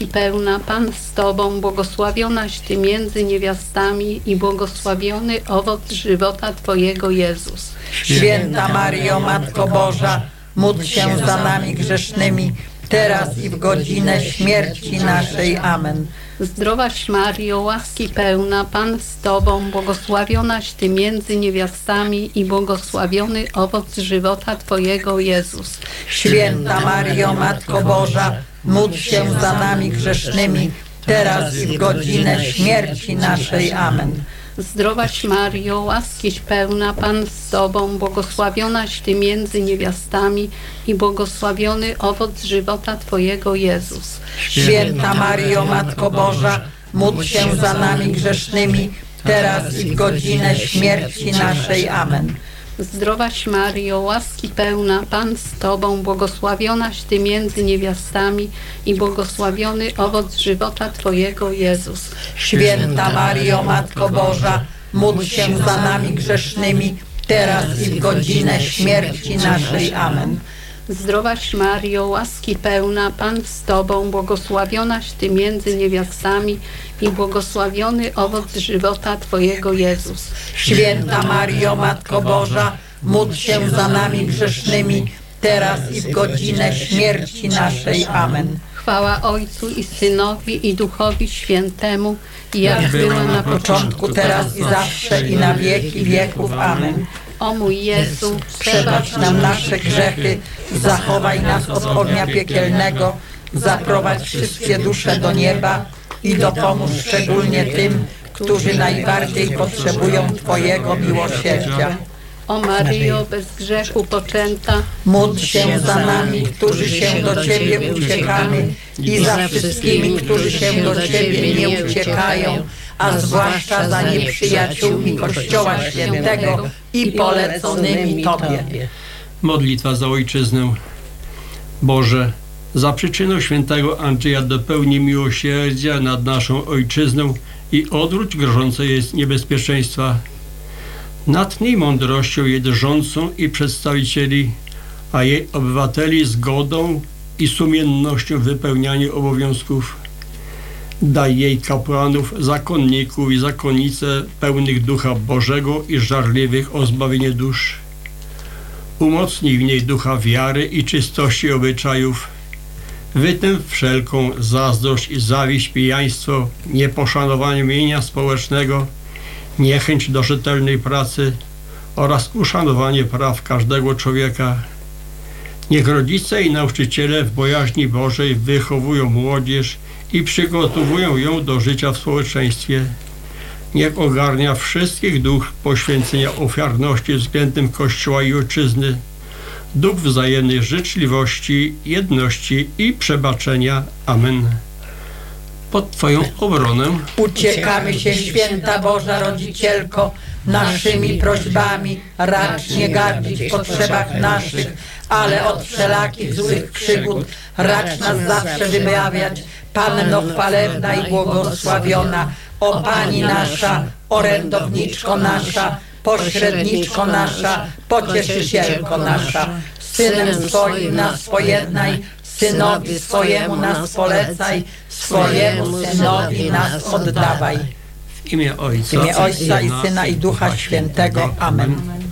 łaski pełna, Pan z Tobą, błogosławionaś Ty między niewiastami i błogosławiony owoc żywota Twojego, Jezus. Święta Maryjo, Matko Boża, módl się za nami grzesznymi, teraz i w godzinę śmierci naszej. Amen. Zdrowaś Maryjo, łaski pełna, Pan z Tobą, błogosławionaś Ty między niewiastami i błogosławiony owoc żywota Twojego, Jezus. Święta Maryjo, Matko Boża, módl się za nami grzesznymi, teraz i w godzinę śmierci naszej. Amen. Zdrowaś Maryjo, łaskiś pełna, Pan z Tobą, błogosławionaś Ty między niewiastami i błogosławiony owoc żywota Twojego, Jezus. Święta Maryjo, Matko Boża, módl się za nami grzesznymi, teraz i w godzinę śmierci naszej. Amen. Zdrowaś Maryjo, łaski pełna, Pan z Tobą, błogosławionaś Ty między niewiastami i błogosławiony owoc żywota Twojego, Jezus. Święta Maryjo, Matko Boża, módl się za nami grzesznymi, teraz i w godzinę śmierci naszej. Amen. Zdrowaś Maryjo, łaski pełna, Pan z Tobą, błogosławionaś Ty między niewiastami i błogosławiony owoc żywota Twojego, Jezus. Święta Maryjo, Matko Boża, módl się za nami grzesznymi, teraz i w godzinę śmierci naszej. Amen. Chwała Ojcu i Synowi i Duchowi Świętemu, jak była na początku, teraz i zawsze, i na wieki wieków. Amen. O mój Jezu, przebacz nam nasze grzechy, zachowaj nas od ognia piekielnego, zaprowadź wszystkie dusze do nieba i dopomóż szczególnie tym, którzy najbardziej potrzebują Twojego miłosierdzia. O Maryjo, bez grzechu poczęta, módl się za nami, którzy się do Ciebie uciekamy, i za wszystkimi, którzy się do Ciebie nie uciekają, a zwłaszcza za nieprzyjaciółmi Kościoła Świętego i poleconymi Tobie. Modlitwa za Ojczyznę. Boże, za przyczyną świętego Andrzeja dopełnij miłosierdzia nad naszą Ojczyzną i odwróć grożące jej niebezpieczeństwa. Natchnij mądrością jej rządcą i przedstawicieli, a jej obywateli zgodą i sumiennością w wypełnianiu obowiązków. Daj jej kapłanów, zakonników i zakonnice pełnych Ducha Bożego i żarliwych o zbawienie dusz. Umocnij w niej ducha wiary i czystości obyczajów. Wytęp wszelką zazdrość i zawiść, pijaństwo, nieposzanowanie mienia społecznego, niechęć do rzetelnej pracy oraz uszanowanie praw każdego człowieka. Niech rodzice i nauczyciele w bojaźni Bożej wychowują młodzież i przygotowują ją do życia w społeczeństwie. Niech ogarnia wszystkich duch poświęcenia ofiarności względem Kościoła i Ojczyzny, duch wzajemnej życzliwości, jedności i przebaczenia. Amen. Pod Twoją obronę uciekamy się, Święta Boża Rodzicielko, naszymi prośbami racz nie gardzić w potrzebach naszych, ale od wszelakich złych przygód racz nas zawsze wybawiać. Panno chwalebna i błogosławiona, o Pani nasza, orędowniczko nasza, pośredniczko nasza, pocieszycielko nasza, Synem swoim nas pojednaj, Synowi swojemu nas polecaj, swojemu Synowi nas oddawaj. W imię Ojca i Syna i Ducha Świętego. Amen.